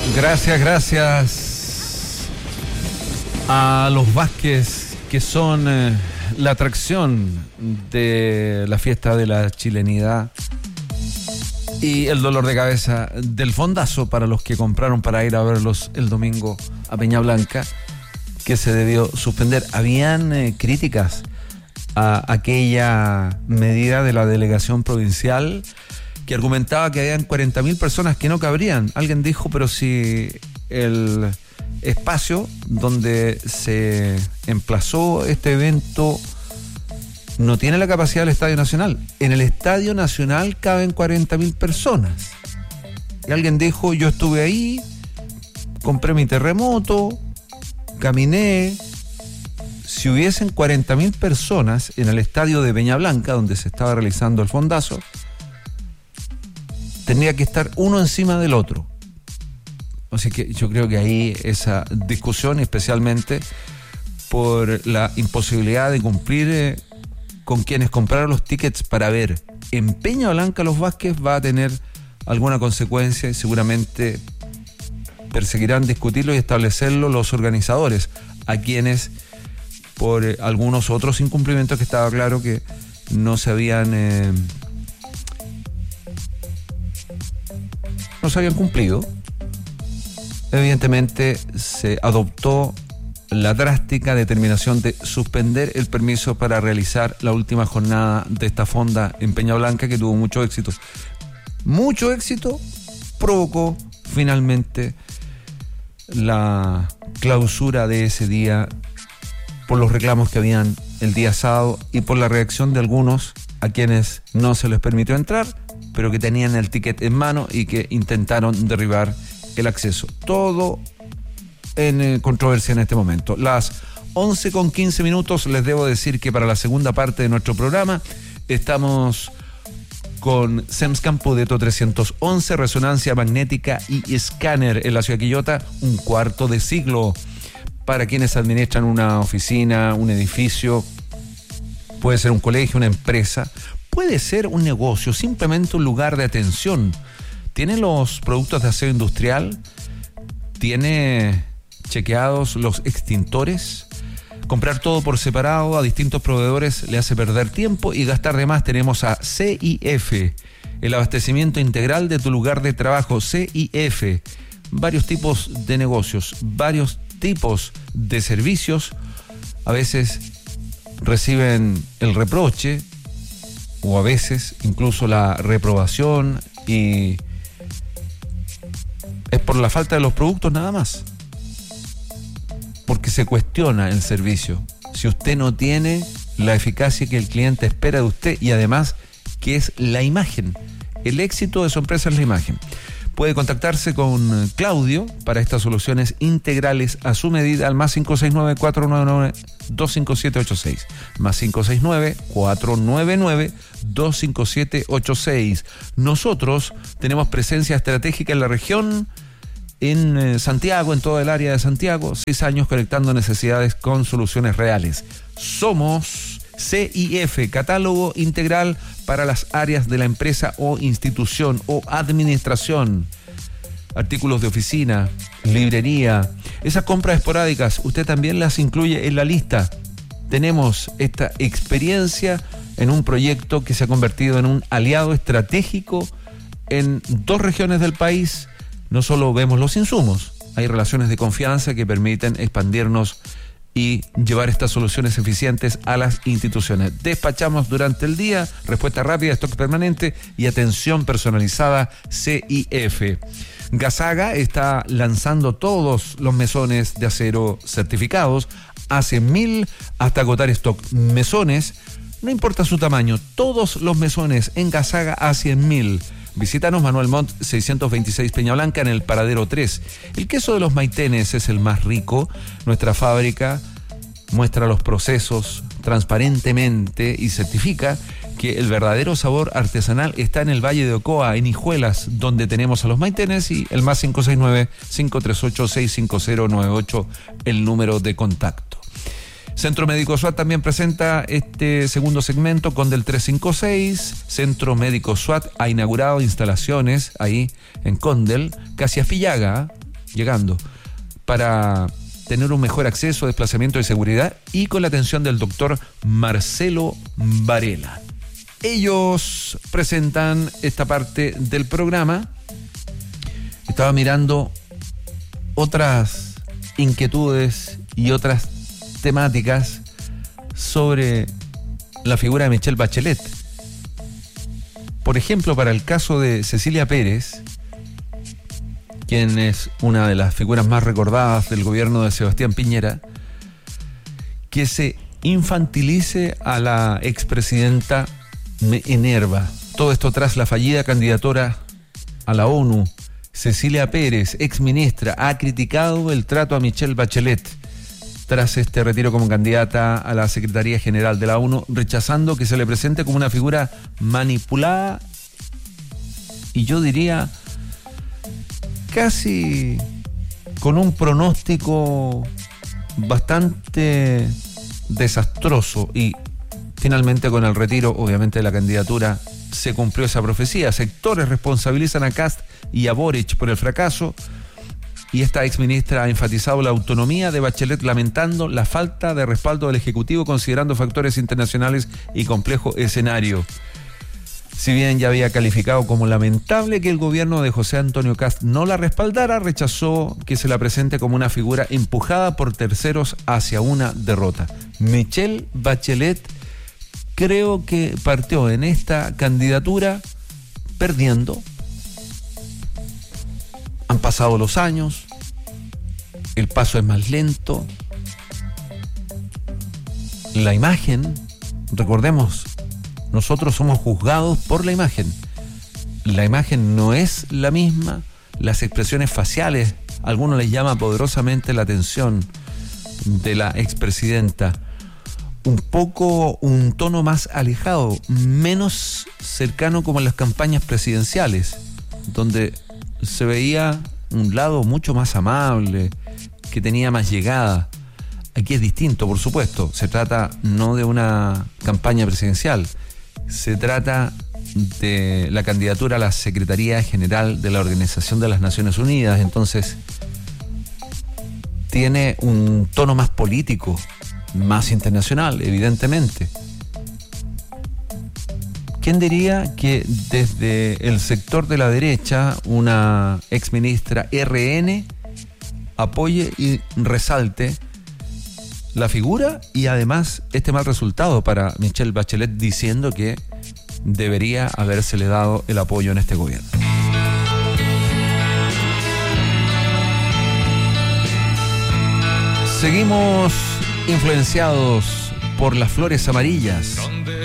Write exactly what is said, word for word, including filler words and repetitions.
Gracias, gracias a los Vázquez, que son eh, la atracción de la fiesta de la chilenidad y el dolor de cabeza del fondazo para los que compraron para ir a verlos el domingo a Peña Blanca, que se debió suspender. Habían eh, críticas a aquella medida de la delegación provincial que argumentaba que habían cuarenta mil personas que no cabrían. Alguien dijo, pero si el espacio donde se emplazó este evento no tiene la capacidad del Estadio Nacional. En el Estadio Nacional caben cuarenta mil personas. Y alguien dijo, yo estuve ahí, compré mi terremoto, caminé. Si hubiesen cuarenta mil personas en el estadio de Peña Blanca, donde se estaba realizando el fondazo, tendría que estar uno encima del otro. O sea que yo creo que ahí esa discusión, especialmente por la imposibilidad de cumplir eh, con quienes compraron los tickets para ver en Peña Blanca los Vázquez, va a tener alguna consecuencia y seguramente perseguirán discutirlo y establecerlo los organizadores, a quienes por eh, algunos otros incumplimientos que estaba claro que no se habían eh, no se habían cumplido. Evidentemente se adoptó la drástica determinación de suspender el permiso para realizar la última jornada de esta fonda en Peña Blanca, que tuvo mucho éxito. Mucho éxito provocó finalmente la clausura de ese día por los reclamos que habían el día sábado y por la reacción de algunos a quienes no se les permitió entrar, pero que tenían el ticket en mano y que intentaron derribar el acceso. Todo en eh, controversia en este momento. Las once con quince minutos, les debo decir que para la segunda parte de nuestro programa estamos con SEMS Campo Deto trescientos once, resonancia magnética y escáner en la ciudad de Quillota, un cuarto de siglo. Para quienes administran una oficina, un edificio, puede ser un colegio, una empresa, puede ser un negocio, simplemente un lugar de atención. ¿Tiene los productos de aseo industrial? ¿Tiene chequeados los extintores? Comprar todo por separado a distintos proveedores le hace perder tiempo y gastar de más. Tenemos a C I F, el abastecimiento integral de tu lugar de trabajo. C I F, varios tipos de negocios, varios tipos de servicios. A veces reciben el reproche o a veces incluso la reprobación, y es por la falta de los productos nada más, porque se cuestiona el servicio. Si usted no tiene la eficacia que el cliente espera de usted, y además que es la imagen, el éxito de su empresa es la imagen. Puede contactarse con Claudio para estas soluciones integrales a su medida al más cinco seis nueve, cuatro nueve nueve, dos cinco siete ocho seis, más cinco seis nueve, cuatro nueve nueve, dos cinco siete ocho seis. Nosotros tenemos presencia estratégica en la región, en eh, Santiago, en toda el área de Santiago, seis años conectando necesidades con soluciones reales. Somos C I F, catálogo integral para las áreas de la empresa o institución o administración. Artículos de oficina, librería, esas compras esporádicas, usted también las incluye en la lista. Tenemos esta experiencia en un proyecto que se ha convertido en un aliado estratégico en dos regiones del país. No solo vemos los insumos, hay relaciones de confianza que permiten expandirnos y llevar estas soluciones eficientes a las instituciones. Despachamos durante el día, respuesta rápida, stock permanente y atención personalizada. C I F. Gasaga está lanzando todos los mesones de acero certificados a cien mil hasta agotar stock. Mesones, no importa su tamaño, todos los mesones en Gasaga a cien mil. Visítanos, Manuel Montt seiscientos veintiséis Peña Blanca, en el paradero tres. El queso de los Maitenes es el más rico. Nuestra fábrica muestra los procesos transparentemente y certifica que el verdadero sabor artesanal está en el Valle de Ocoa, en Hijuelas, donde tenemos a los Maitenes, y el más cinco seis nueve, cinco tres ocho, seis cinco cero nueve ocho, el número de contacto. Centro Médico SWAT también presenta este segundo segmento con del trescientos cincuenta y seis. Centro Médico SWAT ha inaugurado instalaciones ahí en Condel, casi a Fillaga, llegando, para tener un mejor acceso, desplazamiento y seguridad, y con la atención del doctor Marcelo Varela. Ellos presentan esta parte del programa. Estaba mirando otras inquietudes y otras temáticas sobre la figura de Michelle Bachelet. Por ejemplo, para el caso de Cecilia Pérez, quien es una de las figuras más recordadas del gobierno de Sebastián Piñera, que se infantilice a la expresidenta me enerva. Todo esto tras la fallida candidatura a la ONU. Cecilia Pérez, exministra, ha criticado el trato a Michelle Bachelet tras este retiro como candidata a la Secretaría General de la ONU, rechazando que se le presente como una figura manipulada y yo diría casi con un pronóstico bastante desastroso. Y finalmente, con el retiro, obviamente, de la candidatura, se cumplió esa profecía. Sectores responsabilizan a Kast y a Boric por el fracaso, y esta exministra ha enfatizado la autonomía de Bachelet, lamentando la falta de respaldo del Ejecutivo, considerando factores internacionales y complejo escenario. Si bien ya había calificado como lamentable que el gobierno de José Antonio Kast no la respaldara, rechazó que se la presente como una figura empujada por terceros hacia una derrota. Michelle Bachelet creo que partió en esta candidatura perdiendo. Han pasado los años, el paso es más lento, la imagen, recordemos, nosotros somos juzgados por la imagen. La imagen no es la misma, las expresiones faciales, algunos les llama poderosamente la atención de la expresidenta. Un poco, un tono más alejado, menos cercano como en las campañas presidenciales, donde se veía un lado mucho más amable, que tenía más llegada. Aquí es distinto, por supuesto. Se trata no de una campaña presidencial, se trata de la candidatura a la Secretaría General de la Organización de las Naciones Unidas. Entonces, tiene un tono más político, más internacional, evidentemente. ¿Quién diría que desde el sector de la derecha una exministra R N apoye y resalte la figura y además este mal resultado para Michelle Bachelet, diciendo que debería habérsele dado el apoyo en este gobierno? Seguimos influenciados por las flores amarillas.